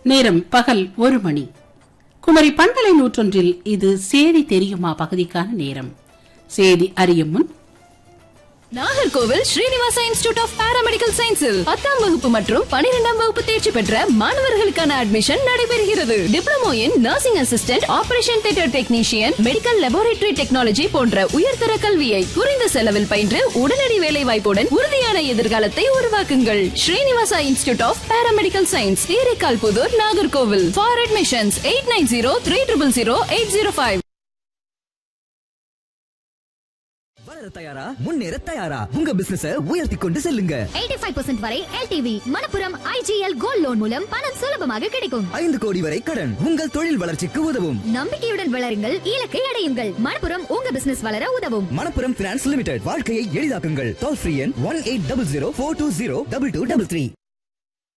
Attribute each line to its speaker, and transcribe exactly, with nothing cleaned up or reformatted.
Speaker 1: நேரம் பகல் ஒரு மணி. குமரி பண்பலை நூற்றொன்றில் இது சேதி தெரியுமா பகுதிக்கான நேரம். சேதி அறியும் முன்
Speaker 2: Nagercoil Srinivasa institute of paramedical சயின்ஸில் பத்தாம் வகுப்பு மற்றும் பனிரெண்டாம் வகுப்பு தேர்ச்சி பெற்ற மாணவர்களுக்கான அட்மிஷன் நடைபெறுகிறது. Diploma in nursing assistant, operation theatre technician, medical laboratory technology போன்ற உயர்தர கல்வியை குறைந்த செலவில் பயின்று உடனடி வேலை வாய்ப்புடன் உறுதியான எதிர்காலத்தை உருவாக்குங்கள். Srinivasa institute of paramedical science, Theraikkal Pudur, Nagercoil. For admissions eight nine zero three triple zero eight zero five.
Speaker 3: வளர தயாரா, முன்னேற தயாரா, உங்க பிசினஸ உயர்த்தி கொண்டு செல்லுங்க.
Speaker 4: எண்பத்தி ஐந்து சதவீதம் வரை L T V Manappuram I G L gold loan மூலம் பணம் சுலபமாக கிடைக்கும்.
Speaker 3: ஐந்து கோடி வரை கடன் உங்கள் தொழில் வளர்ச்சிக்கு உதவும்.
Speaker 4: நம்பிக்கையுடன் வளருங்கள், இலக்கை அடையுங்கள். மணப்புரம் உங்க பிசினஸ் வளர உதவும்.
Speaker 3: மணப்புரம் பினான்ஸ் லிமிடெட், வாழ்க்கையை எளிதாக்குங்கள். டோல் ஃப்ரீ எண் one eight double zero four two zero double two double three.